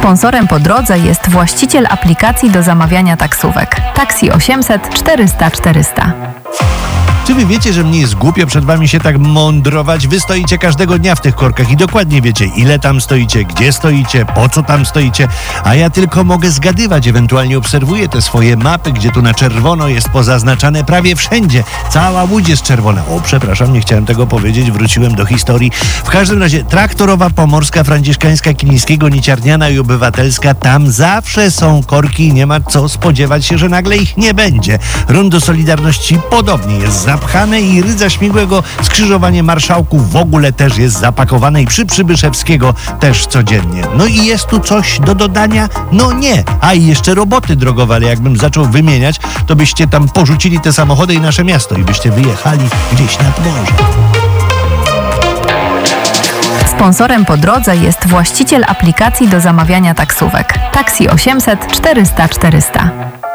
Sponsorem po drodze jest właściciel aplikacji do zamawiania taksówek. Taxi 800 400 400. Czy wy wiecie, że mnie jest głupio przed wami się tak mądrować? Wy stoicie każdego dnia w tych korkach i dokładnie wiecie, ile tam stoicie, gdzie stoicie, po co tam stoicie, a ja tylko mogę zgadywać, ewentualnie obserwuję te swoje mapy, gdzie tu na czerwono jest pozaznaczane prawie wszędzie. Cała Łódź jest czerwona. O, przepraszam, nie chciałem tego powiedzieć, wróciłem do historii. W każdym razie traktorowa, pomorska, franciszkańska, kilińskiego, niciarniana i obywatelska, tam zawsze są korki i nie ma co spodziewać się, że nagle ich nie będzie. Rondo Solidarności podobnie jest zapchane i Rydza Śmigłego skrzyżowanie Marszałków w ogóle też jest zapakowane i przy Przybyszewskiego też codziennie. No i jest tu coś do dodania? No nie. A i jeszcze roboty drogowe, ale jakbym zaczął wymieniać, to byście tam porzucili te samochody i nasze miasto i byście wyjechali gdzieś nad morze. Sponsorem po drodze jest właściciel aplikacji do zamawiania taksówek. Taxi 800 400 400.